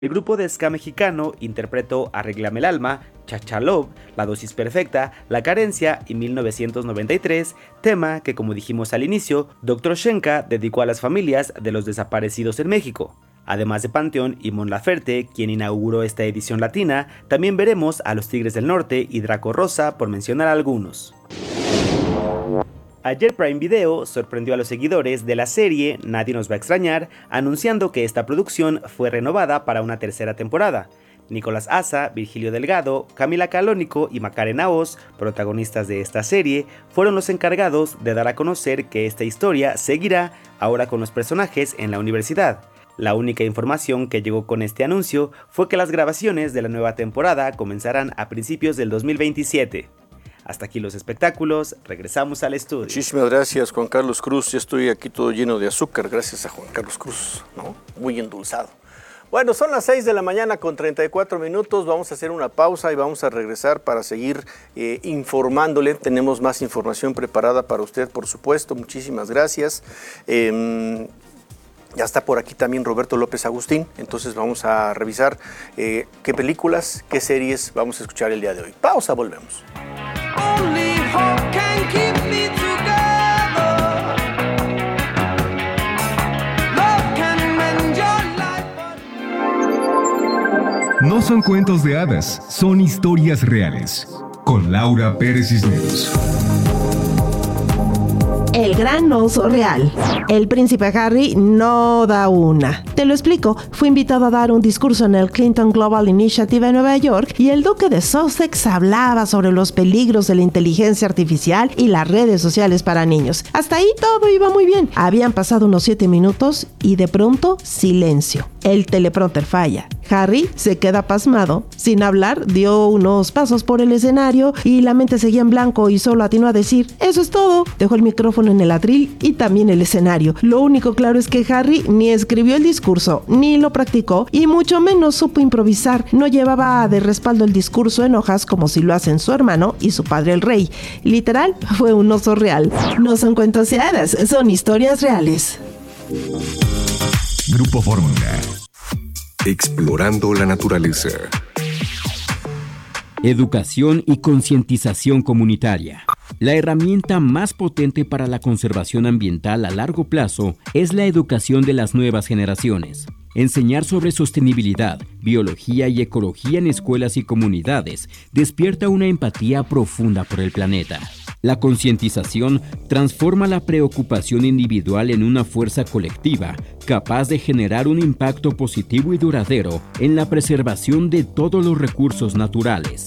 El grupo de ska mexicano interpretó Arréglame el alma, Cha-Cha Love, La dosis perfecta, La carencia y 1993, tema que, como dijimos al inicio, Dr. Shenka dedicó a las familias de los desaparecidos en México. Además de Panteón y Mon Laferte, quien inauguró esta edición latina, también veremos a los Tigres del Norte y Draco Rosa, por mencionar algunos. Ayer Prime Video sorprendió a los seguidores de la serie Nadie nos va a extrañar, anunciando que esta producción fue renovada para una tercera temporada. Nicolás Asa, Virgilio Delgado, Camila Calónico y Macarena Oz, protagonistas de esta serie, fueron los encargados de dar a conocer que esta historia seguirá ahora con los personajes en la universidad. La única información que llegó con este anuncio fue que las grabaciones de la nueva temporada comenzarán a principios del 2027. Hasta aquí los espectáculos, regresamos al estudio. Muchísimas gracias, Juan Carlos Cruz. Ya estoy aquí todo lleno de azúcar, gracias a Juan Carlos Cruz, ¿no? Muy endulzado. Bueno, son las 6 de la mañana con 34 minutos. Vamos a hacer una pausa y vamos a regresar para seguir informándole. Tenemos más información preparada para usted, por supuesto. Muchísimas gracias. Ya está por aquí también Roberto López Agustín, entonces vamos a revisar qué películas, qué series vamos a escuchar el día de hoy. Pausa, volvemos. No son cuentos de hadas, son historias reales. Con Laura Pérez Cisneros. El gran oso real. El príncipe Harry no da una. Te lo explico. Fue invitado a dar un discurso en el Clinton Global Initiative en Nueva York y el duque de Sussex hablaba sobre los peligros de la inteligencia artificial y las redes sociales para niños. Hasta ahí todo iba muy bien. Habían pasado unos 7 minutos y de pronto silencio. El teleprompter falla. Harry se queda pasmado. Sin hablar, dio unos pasos por el escenario y la mente seguía en blanco y solo atinó a decir: "Eso es todo". Dejó el micrófono en el atril y también el escenario. Lo único claro es que Harry ni escribió el discurso, ni lo practicó y mucho menos supo improvisar. No llevaba de respaldo el discurso en hojas como si lo hacen su hermano y su padre el rey. Literal, fue un oso real. No son cuentos de hadas, son historias reales. Grupo Fórmula. Explorando la naturaleza. Educación y concientización comunitaria. La herramienta más potente para la conservación ambiental a largo plazo es la educación de las nuevas generaciones. Enseñar sobre sostenibilidad, biología y ecología en escuelas y comunidades despierta una empatía profunda por el planeta. La concientización transforma la preocupación individual en una fuerza colectiva, capaz de generar un impacto positivo y duradero en la preservación de todos los recursos naturales.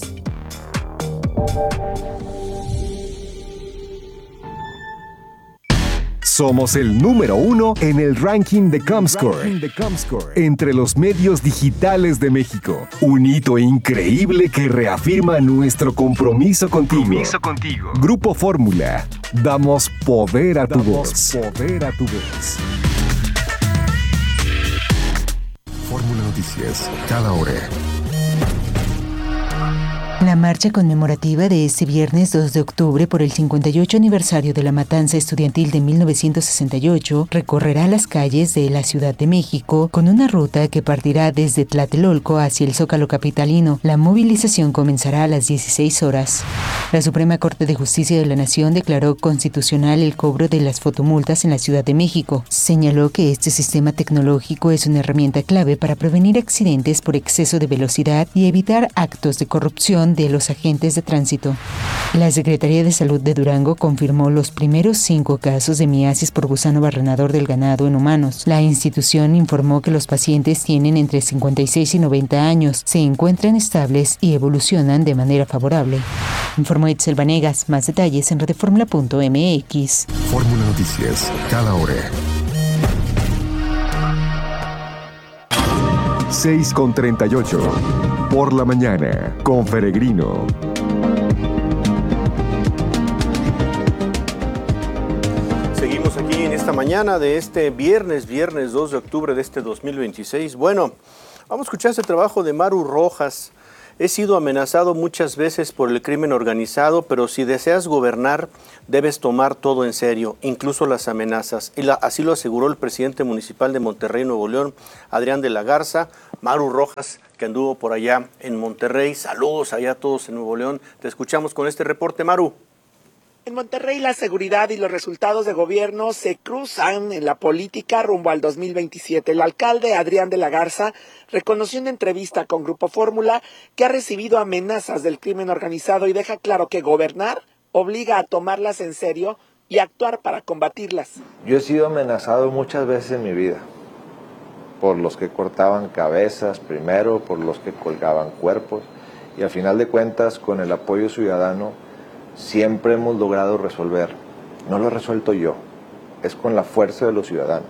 Somos el número 1 en el ranking de Comscore entre los medios digitales de México. Un hito increíble que reafirma nuestro compromiso contigo. Grupo Fórmula. Damos poder a tu voz. Fórmula Noticias, cada hora. La marcha conmemorativa de este viernes 2 de octubre por el 58 aniversario de la matanza estudiantil de 1968 recorrerá las calles de la Ciudad de México con una ruta que partirá desde Tlatelolco hacia el Zócalo capitalino. La movilización comenzará a las 16 horas. La Suprema Corte de Justicia de la Nación declaró constitucional el cobro de las fotomultas en la Ciudad de México. Señaló que este sistema tecnológico es una herramienta clave para prevenir accidentes por exceso de velocidad y evitar actos de corrupción de los agentes de tránsito. La Secretaría de Salud de Durango confirmó los primeros 5 casos de miasis por gusano barrenador del ganado en humanos. La institución informó que los pacientes tienen entre 56 y 90 años, se encuentran estables y evolucionan de manera favorable. Informó Itzel Vanegas. Más detalles en redeformula.mx. Fórmula Noticias, cada hora. 6:38. Por la mañana, con Peregrino. Seguimos aquí en esta mañana de este viernes 2 de octubre de este 2026. Bueno, vamos a escuchar este trabajo de Maru Rojas. He sido amenazado muchas veces por el crimen organizado, pero si deseas gobernar, debes tomar todo en serio, incluso las amenazas. Así lo aseguró el presidente municipal de Monterrey, Nuevo León, Adrián de la Garza. Maru Rojas, que anduvo por allá en Monterrey. Saludos allá a todos en Nuevo León. Te escuchamos con este reporte, Maru. En Monterrey la seguridad y los resultados de gobierno se cruzan en la política rumbo al 2027. El alcalde Adrián de la Garza reconoció en entrevista con Grupo Fórmula que ha recibido amenazas del crimen organizado y deja claro que gobernar obliga a tomarlas en serio y actuar para combatirlas. Yo he sido amenazado muchas veces en mi vida por los que cortaban cabezas primero, por los que colgaban cuerpos y al final de cuentas con el apoyo ciudadano siempre hemos logrado resolver. No lo he resuelto yo, es con la fuerza de los ciudadanos.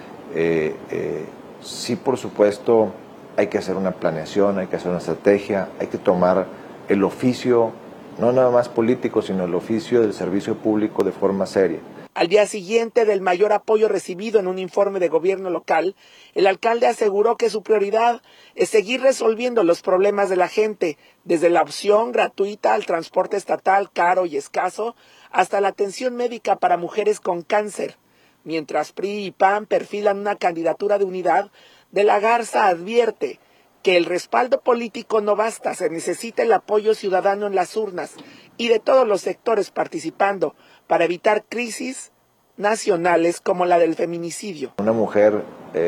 Sí, por supuesto, hay que hacer una planeación, hay que hacer una estrategia, hay que tomar el oficio, no nada más político, sino el oficio del servicio público de forma seria. Al día siguiente del mayor apoyo recibido en un informe de gobierno local, el alcalde aseguró que su prioridad es seguir resolviendo los problemas de la gente, desde la opción gratuita al transporte estatal caro y escaso, hasta la atención médica para mujeres con cáncer. Mientras PRI y PAN perfilan una candidatura de unidad, de la Garza advierte que el respaldo político no basta, se necesita el apoyo ciudadano en las urnas y de todos los sectores participando para evitar crisis nacionales como la del feminicidio. Una mujer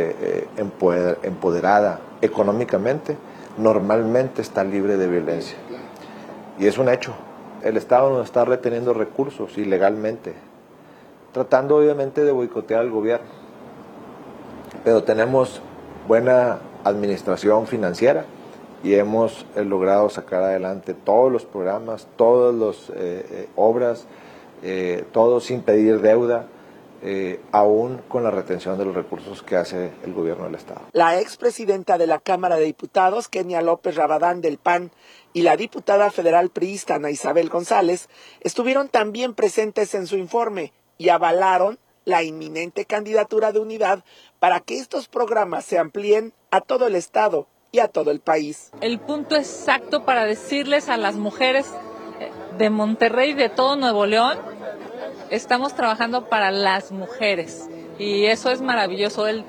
empoderada económicamente normalmente está libre de violencia y es un hecho. El Estado nos está reteniendo recursos ilegalmente, tratando obviamente de boicotear al gobierno, pero tenemos buena administración financiera y hemos logrado sacar adelante todos los programas, todas las obras, todo sin pedir deuda, aún con la retención de los recursos que hace el gobierno del Estado. La expresidenta de la Cámara de Diputados, Kenia López Rabadán del PAN, y la diputada federal priista Ana Isabel González estuvieron también presentes en su informe y avalaron la inminente candidatura de unidad para que estos programas se amplíen a todo el Estado y a todo el país. El punto exacto para decirles a las mujeres de Monterrey y de todo Nuevo León, estamos trabajando para las mujeres y eso es maravilloso. El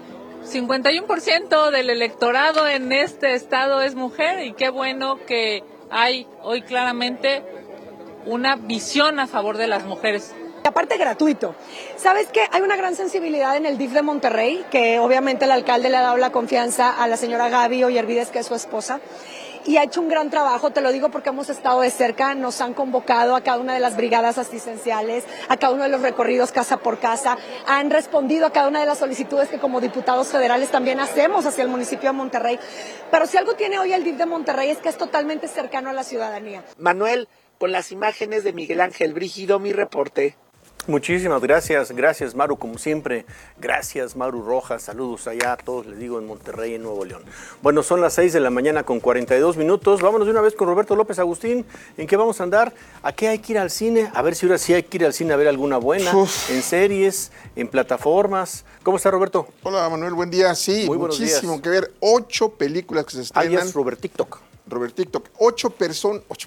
51% del electorado en este estado es mujer y qué bueno que hay hoy claramente una visión a favor de las mujeres. Aparte gratuito. ¿Sabes qué? Hay una gran sensibilidad en el DIF de Monterrey, que obviamente el alcalde le ha dado la confianza a la señora Gaby Ollervides, que es su esposa, y ha hecho un gran trabajo, te lo digo porque hemos estado de cerca, nos han convocado a cada una de las brigadas asistenciales, a cada uno de los recorridos casa por casa, han respondido a cada una de las solicitudes que como diputados federales también hacemos hacia el municipio de Monterrey. Pero si algo tiene hoy el DIF de Monterrey es que es totalmente cercano a la ciudadanía. Manuel, con las imágenes de Miguel Ángel Brígido, mi reporte. Muchísimas gracias, gracias Maru, como siempre, gracias Maru Rojas, saludos allá a todos, les digo, en Monterrey, en Nuevo León. Bueno, son las 6 de la mañana con 42 minutos, vámonos de una vez con Roberto López Agustín. ¿En qué vamos a andar? ¿A qué hay que ir al cine? A ver si ahora sí hay que ir al cine a ver alguna buena, en series, en plataformas. ¿Cómo está, Roberto? Hola, Manuel, buen día. Sí, muy muchísimo días. Que ver, 8 películas que se estrenan. Alias Robert TikTok. Robert TikTok, 8 personas. 8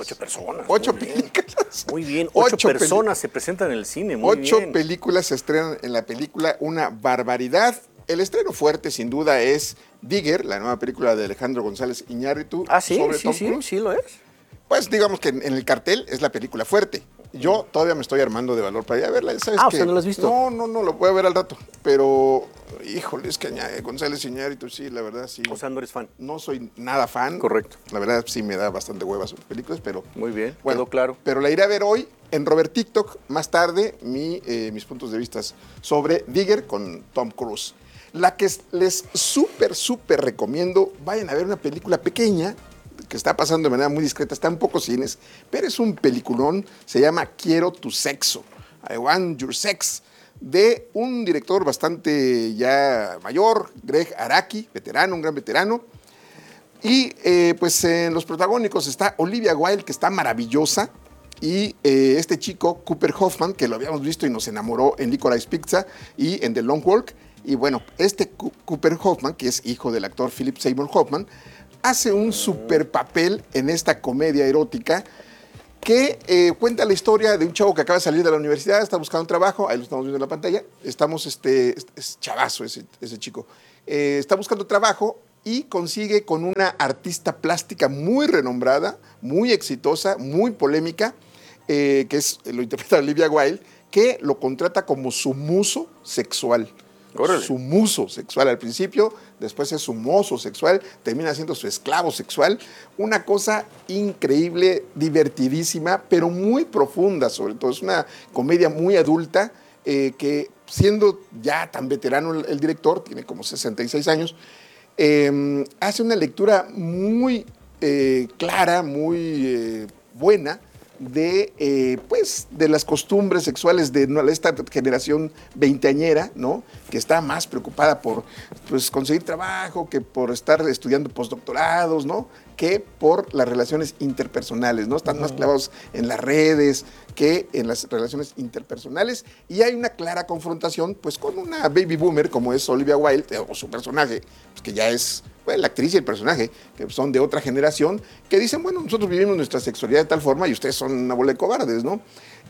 películas. Muy bien, 8 personas se presentan en el cine, muy 8 bien. películas se estrenan en la película, una barbaridad. El estreno fuerte, sin duda, es Digger, la nueva película de Alejandro González Iñárritu. Ah, sí, sobre Tom Cruise. sí lo es. Pues digamos que en el cartel es la película fuerte. Yo todavía me estoy armando de valor para ir a verla. ¿Sabes qué? ¿Usted no lo has visto? No, lo voy a ver al rato. Pero, híjole, es que González Iñárritu, sí, la verdad, sí. O sea, no eres fan. No soy nada fan. Correcto. La verdad, sí me da bastante hueva sus películas, pero... Muy bien, bueno, quedó claro. Pero la iré a ver hoy en Robert TikTok, más tarde, mis puntos de vista sobre Digger con Tom Cruise. La que les súper recomiendo, vayan a ver una película pequeña, que está pasando de manera muy discreta, está en pocos cines, pero es un peliculón, se llama Quiero tu sexo, I Want Your Sex, de un director bastante ya mayor, Greg Araki, veterano, un gran veterano. Y pues en los protagónicos está Olivia Wilde, que está maravillosa, y este chico, Cooper Hoffman, que lo habíamos visto y nos enamoró en Licorice Pizza y en The Long Walk. Y bueno, este Cooper Hoffman, que es hijo del actor Philip Seymour Hoffman, hace un super papel en esta comedia erótica que cuenta la historia de un chavo que acaba de salir de la universidad, está buscando un trabajo, ahí lo estamos viendo en la pantalla, es chavazo ese chico, está buscando trabajo y consigue con una artista plástica muy renombrada, muy exitosa, muy polémica, que lo interpreta Olivia Wilde, que lo contrata como su muso sexual. Órale. Su muso sexual al principio, después es su mozo sexual, termina siendo su esclavo sexual. Una cosa increíble, divertidísima, pero muy profunda sobre todo. Es una comedia muy adulta que siendo ya tan veterano el director, tiene como 66 años, hace una lectura muy clara, muy buena de las costumbres sexuales de esta generación veinteañera, ¿no? Que está más preocupada por conseguir trabajo, que por estar estudiando postdoctorados, ¿no? Que por las relaciones interpersonales, ¿no? Están más clavados en las redes que en las relaciones interpersonales, y hay una clara confrontación pues con una baby boomer como es Olivia Wilde, o su personaje, pues, que ya es la actriz y el personaje, que son de otra generación, que dicen, bueno, nosotros vivimos nuestra sexualidad de tal forma y ustedes son una bola de cobardes, ¿no?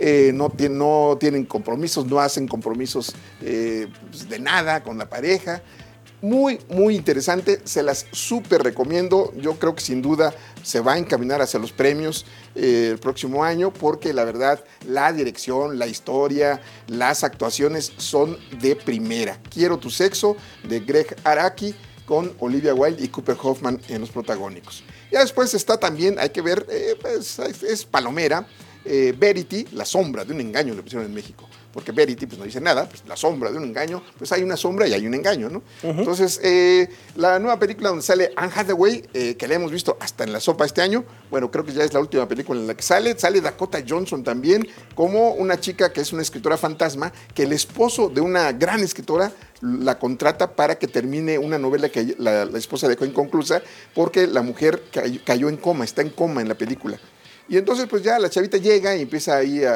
No tienen compromisos, no hacen compromisos de nada con la pareja. Muy, muy interesante, se las súper recomiendo. Yo creo que sin duda se va a encaminar hacia los premios el próximo año, porque la verdad, la dirección, la historia, las actuaciones son de primera. Quiero tu sexo, de Greg Araki, con Olivia Wilde y Cooper Hoffman en los protagónicos. Ya después está también, hay que ver, es palomera, Verity, la sombra de un engaño, le pusieron en México, porque Verity pues no dice nada, pues la sombra de un engaño, pues hay una sombra y hay un engaño, ¿no? Entonces, la nueva película donde sale Anne Hathaway, que la hemos visto hasta en la sopa este año, bueno, creo que ya es la última película en la que sale Dakota Johnson también, como una chica que es una escritora fantasma, que el esposo de una gran escritora la contrata para que termine una novela que la esposa dejó inconclusa, porque la mujer cayó en coma, está en coma en la película. Y entonces pues ya la chavita llega y empieza ahí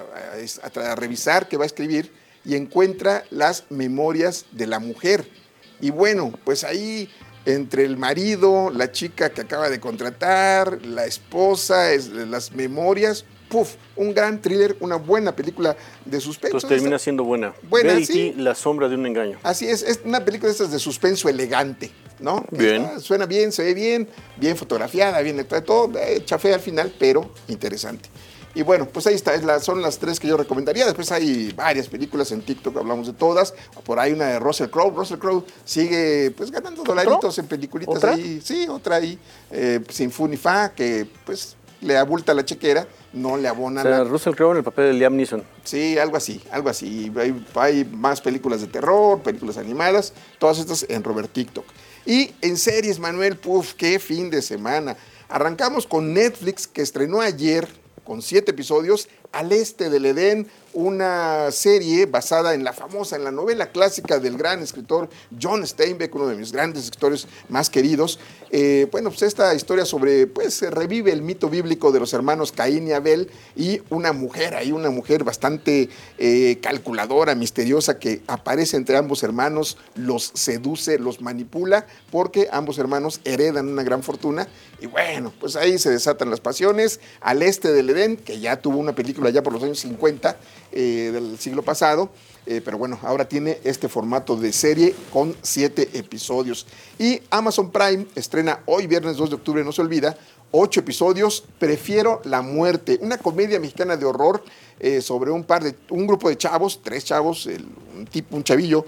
a revisar qué va a escribir y encuentra las memorias de la mujer. Y bueno, pues ahí entre el marido, la chica que acaba de contratar, la esposa, las memorias, ¡puf! Un gran thriller, una buena película de suspenso. Entonces termina siendo buena. Verity, sí. La sombra de un engaño. Así es una película de estas de suspenso elegante, ¿no? Bien. Suena bien, se ve bien fotografiada, bien actuada, todo chafé al final, pero interesante. Y bueno, pues ahí está, son las tres que yo recomendaría. Después hay varias películas en TikTok, hablamos de todas. Por ahí una de Russell Crowe. Russell Crowe sigue pues ganando dolaritos en peliculitas. ¿Otra? Ahí. Sí, otra ahí, sin fu ni fa, que pues le abulta la chequera, no le abona. O sea, Russell Crowe en el papel de Liam Neeson. Sí, algo así. Hay más películas de terror, películas animadas, todas estas en Robert TikTok. Y en series, Manuel, qué fin de semana. Arrancamos con Netflix, que estrenó ayer con 7 episodios, Al Este del Edén, una serie basada en la novela clásica del gran escritor John Steinbeck, uno de mis grandes escritores más queridos. Pues esta historia se revive el mito bíblico de los hermanos Caín y Abel, y una mujer bastante calculadora, misteriosa, que aparece entre ambos hermanos, los seduce, los manipula, porque ambos hermanos heredan una gran fortuna. Y bueno, pues ahí se desatan las pasiones. Al Este del Edén, que ya tuvo una película ya por los años 50 del siglo pasado, pero bueno, ahora tiene este formato de serie con 7 episodios. Y Amazon Prime estrena hoy, viernes 2 de octubre, no se olvida, 8 episodios, Prefiero la muerte, una comedia mexicana de horror sobre un grupo de chavos, 3 chavos, un chavillo,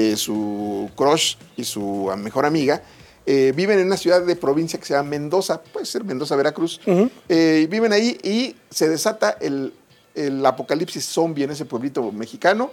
su crush y su mejor amiga. Viven en una ciudad de provincia que se llama Mendoza, puede ser Mendoza, Veracruz. Viven ahí y se desata el apocalipsis zombie en ese pueblito mexicano.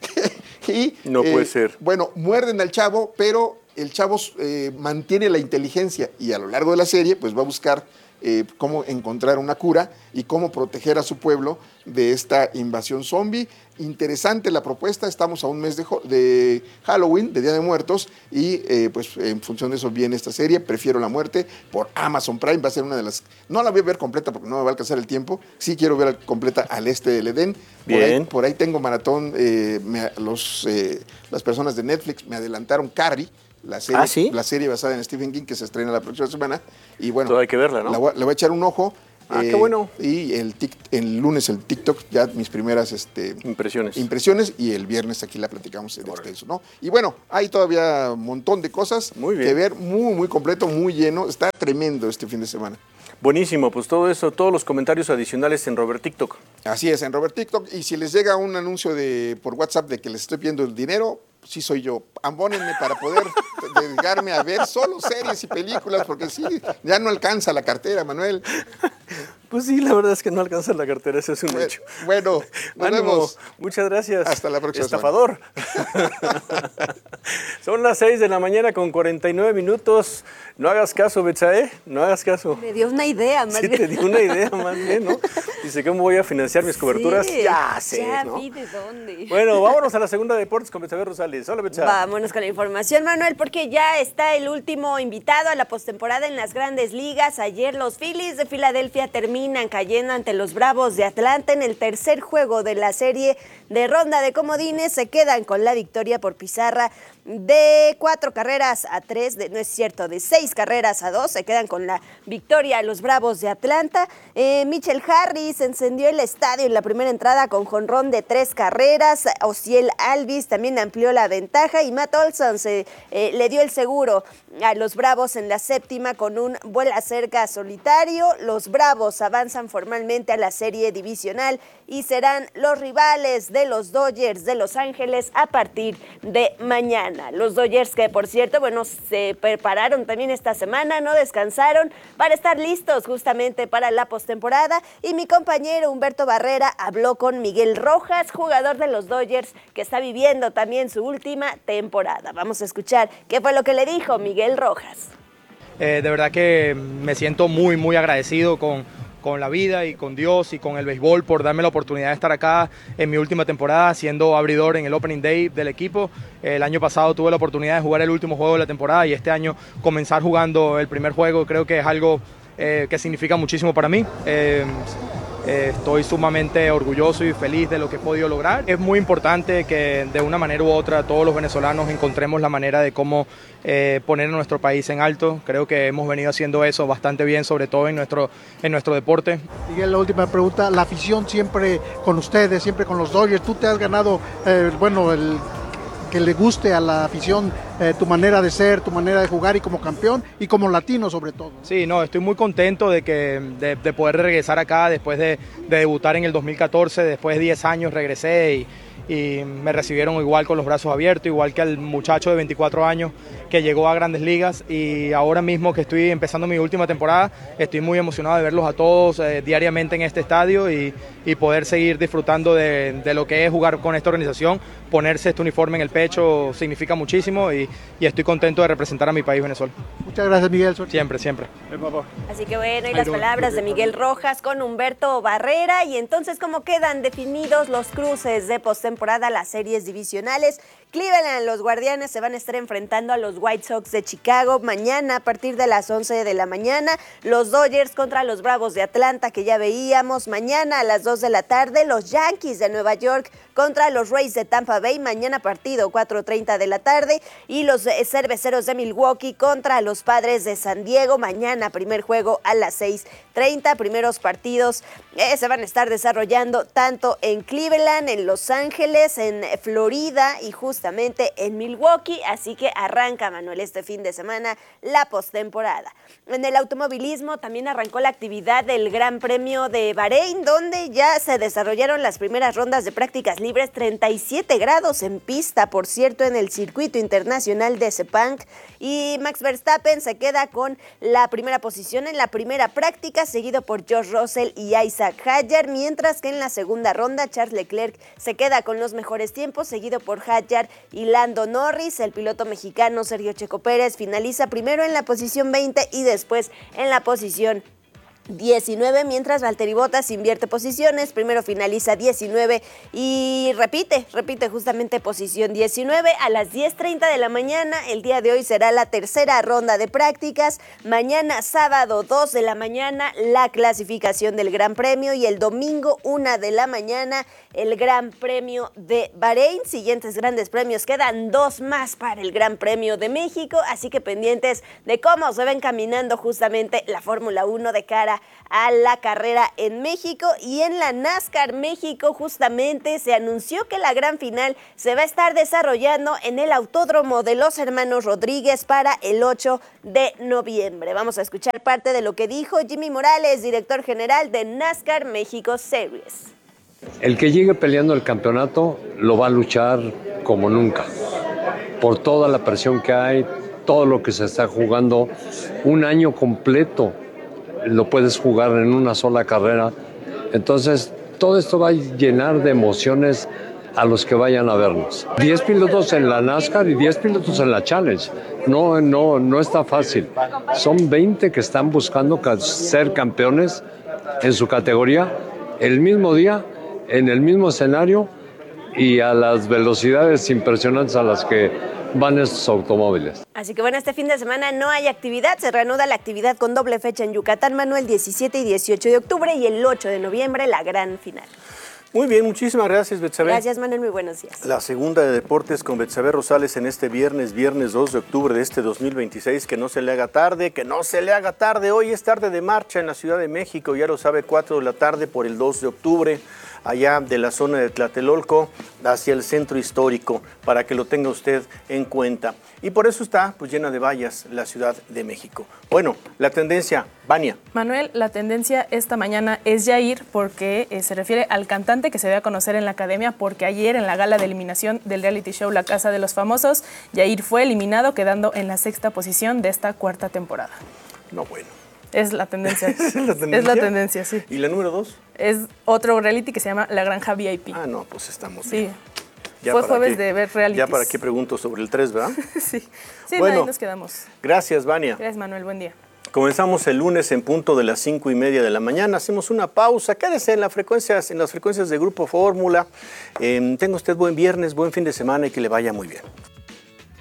Y, no puede ser. Bueno, muerden al chavo, pero el chavo mantiene la inteligencia, y a lo largo de la serie pues va a buscar cómo encontrar una cura y cómo proteger a su pueblo de esta invasión zombie. Interesante la propuesta, estamos a un mes de Halloween, de Día de Muertos, y pues en función de eso viene esta serie, Prefiero la muerte, por Amazon Prime. Va a ser una de las... No la voy a ver completa porque no me va a alcanzar el tiempo, sí quiero ver completa Al Este del Edén. Por ahí tengo maratón, las personas de Netflix me adelantaron Carrie, la serie basada en Stephen King que se estrena la próxima semana. Y bueno, hay que verla, ¿no? Le voy a echar un ojo. Qué bueno. Y el lunes el TikTok, ya mis primeras impresiones, y el viernes aquí la platicamos en extenso, ¿no? Y bueno, hay todavía un montón de cosas que ver, muy, muy completo, muy lleno. Está tremendo este fin de semana. Buenísimo, pues todo eso, todos los comentarios adicionales en Robert TikTok. Así es, en Robert TikTok. Y si les llega un anuncio por WhatsApp de que les estoy pidiendo el dinero, sí soy yo. Abónenme para poder dedicarme a ver solo series y películas, porque sí, ya no alcanza la cartera, Manuel. Pues sí, la verdad es que no alcanza la cartera, eso es un hecho. Bueno, nos vemos. Muchas gracias. Hasta la próxima Estafador. Son las 6 de la mañana con 49 minutos. No hagas caso, Betsae, no hagas caso. Me dio una idea, más bien. Sí, te dio una idea, más bien, ¿no? Dice, ¿cómo voy a financiar mis coberturas? Ya sé, ¿no? Vi de dónde. Bueno, vámonos a la segunda de deportes con Betsae Rosales. Hola, Betsae. Vámonos con la información, Manuel, porque ya está el último invitado a la postemporada en las Grandes Ligas. Ayer los Phillies de Filadelfia terminan cayendo ante los Bravos de Atlanta en el tercer juego de la serie de ronda de comodines. Se quedan con la victoria por pizarra de 4 carreras a 3, de 6 carreras a 2, se quedan con la victoria los Bravos de Atlanta. Mitchell Harris encendió el estadio en la primera entrada con jonrón de 3 carreras, Ociel Alvis también amplió la ventaja y Matt Olson le dio el seguro a los Bravos en la séptima con un vuela cerca solitario. Los Bravos avanzan formalmente a la serie divisional y serán los rivales de los Dodgers de Los Ángeles a partir de mañana. Los Dodgers que, por cierto, se prepararon también esta semana, no descansaron para estar listos justamente para la postemporada. Y mi compañero Humberto Barrera habló con Miguel Rojas, jugador de los Dodgers, que está viviendo también su última temporada. Vamos a escuchar qué fue lo que le dijo Miguel Rojas. De verdad que me siento muy, muy agradecido con la vida y con Dios y con el béisbol por darme la oportunidad de estar acá en mi última temporada siendo abridor en el Opening Day del equipo. El año pasado tuve la oportunidad de jugar el último juego de la temporada y este año comenzar jugando el primer juego creo que es algo que significa muchísimo para mí. Estoy sumamente orgulloso y feliz de lo que he podido lograr. Es muy importante que de una manera u otra todos los venezolanos encontremos la manera de cómo poner a nuestro país en alto. Creo que hemos venido haciendo eso bastante bien, sobre todo en nuestro deporte. Miguel, la última pregunta, la afición siempre con ustedes, siempre con los Dodgers. Tú te has ganado, que le guste a la afición tu manera de ser, tu manera de jugar y como campeón y como latino sobre todo. Sí, no, estoy muy contento de poder regresar acá después de debutar en el 2014, después de 10 años regresé y me recibieron igual con los brazos abiertos, igual que al muchacho de 24 años que llegó a Grandes Ligas y ahora mismo que estoy empezando mi última temporada, estoy muy emocionado de verlos a todos diariamente en este estadio y poder seguir disfrutando de lo que es jugar con esta organización. Ponerse este uniforme en el pecho significa muchísimo y estoy contento de representar a mi país, Venezuela. Muchas gracias, Miguel. Siempre, siempre. Así que bueno, y las palabras de Miguel Rojas con Humberto Barrera. Y entonces, ¿cómo quedan definidos los cruces de postemporada, las series divisionales? Cleveland, los Guardianes se van a estar enfrentando a los White Sox de Chicago mañana a partir de las 11 de la mañana. Los Dodgers contra los Bravos de Atlanta, que ya veíamos, mañana a las 2 de la tarde. Los Yankees de Nueva York contra los Rays de Tampa Bay, mañana partido 4:30 de la tarde. Y los Cerveceros de Milwaukee contra los Padres de San Diego, mañana primer juego a las 6:30. Primeros partidos se van a estar desarrollando tanto en Cleveland, en Los Ángeles, en Florida y justamente en Milwaukee, así que arranca, Manuel, este fin de semana la postemporada. En el automovilismo también arrancó la actividad del Gran Premio de Bahrein, donde ya se desarrollaron las primeras rondas de prácticas libres, 37 grados en pista, por cierto, en el circuito internacional de Sepang, y Max Verstappen se queda con la primera posición en la primera práctica, seguido por George Russell y Isaac Hadjar, mientras que en la segunda ronda Charles Leclerc se queda con los mejores tiempos, seguido por Hadjar y Lando Norris. El piloto mexicano Sergio Checo Pérez finaliza primero en la posición 20 y después en la posición 19, mientras Valtteri Bottas invierte posiciones, primero finaliza 19 y repite justamente posición 19 a las 10:30 de la mañana. El día de hoy será la tercera ronda de prácticas, mañana sábado 2 de la mañana la clasificación del Gran Premio y el domingo 1 de la mañana el Gran Premio de Bahrein. Siguientes grandes premios, quedan 2 más para el Gran Premio de México, así que pendientes de cómo se va encaminando justamente la Fórmula 1 de cara a la carrera en México. Y en la NASCAR México justamente se anunció que la gran final se va a estar desarrollando en el Autódromo de los Hermanos Rodríguez para el 8 de noviembre. Vamos a escuchar parte de lo que dijo Jimmy Morales, director general de NASCAR México Series. El que llegue peleando el campeonato lo va a luchar como nunca, por toda la presión que hay, todo lo que se está jugando, un año completo lo puedes jugar en una sola carrera. Entonces, todo esto va a llenar de emociones a los que vayan a vernos. 10 pilotos en la NASCAR y 10 pilotos en la Challenge. No está fácil. Son 20 que están buscando ser campeones en su categoría el mismo día, en el mismo escenario y a las velocidades impresionantes a las que van estos automóviles. Así que bueno, este fin de semana no hay actividad, se reanuda la actividad con doble fecha en Yucatán, Manuel, 17 y 18 de octubre y el 8 de noviembre la gran final. Muy bien, muchísimas gracias, Betsabé. Gracias, Manuel, muy buenos días. La segunda de deportes con Betsabé Rosales en este viernes 2 de octubre de este 2026. Que no se le haga tarde, hoy es tarde de marcha en la Ciudad de México, ya lo sabe, 4 de la tarde por el 2 de octubre, allá de la zona de Tlatelolco hacia el centro histórico, para que lo tenga usted en cuenta. Y por eso está pues llena de vallas la Ciudad de México. Bueno, la tendencia, Vania. Manuel, la tendencia esta mañana es Yair, porque se refiere al cantante que se dio a conocer en la academia, porque ayer en la gala de eliminación del reality show La Casa de los Famosos, Yair fue eliminado, quedando en la 6ª posición de esta 4ª temporada. No, bueno. Es la tendencia. ¿Es la tendencia? Es la tendencia, sí. ¿Y la número 2? Es otro reality que se llama La Granja VIP. Ah, no, pues estamos bien. Sí. Ya fue jueves de ver realities. Ya para qué pregunto sobre el 3, ¿verdad? Sí, bueno, ahí nos quedamos. Gracias, Vania. Gracias, Manuel, buen día. Comenzamos el lunes en punto de las 5:30 de la mañana. Hacemos una pausa. Quédese en las frecuencias de Grupo Fórmula. Tenga usted buen viernes, buen fin de semana y que le vaya muy bien.